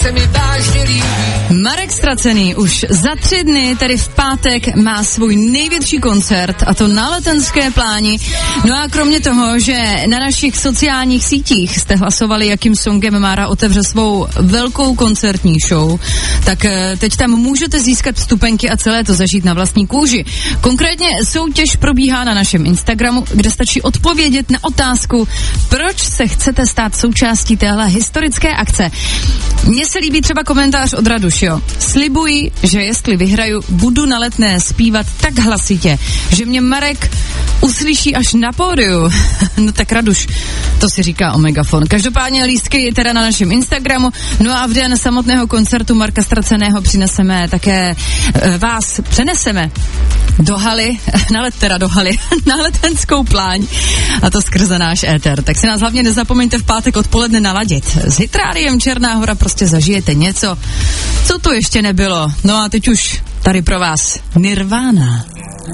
se mi vážně líbí. Marek Ztracený už za 3 dny, tedy v pátek, má svůj největší koncert, a to na Letenské pláni. No a kromě toho, že na našich sociálních sítích jste hlasovali, jakým songem Mára otevře svou velkou koncertní show, tak teď tam můžete získat vstupenky a celé to zažít na vlastní kůži. Konkrétně soutěž probíhá na našem Instagramu, kde stačí odpovědět na otázku, proč se chcete stát součástí téhle historické akce. Mně se líbí třeba komentář od Radušio. Slibuji, že jestli vyhraju, budu na Letné zpívat tak hlasitě, že mě Marek uslyší až na pódiu. No tak Raduš, to si říká o megafon. Každopádně lístky teda na našem Instagramu. No a v den samotného koncertu Marka Ztraceného přeneseme do haly, na Letenskou pláň, a to skrze náš éter. Tak si nás hlavně nezapomeňte v pátek odpoledne naladit. S Hitrádiem Černá Hora prostě zažijete něco, co tu ještě nebylo. No a teď už tady pro vás Nirvana.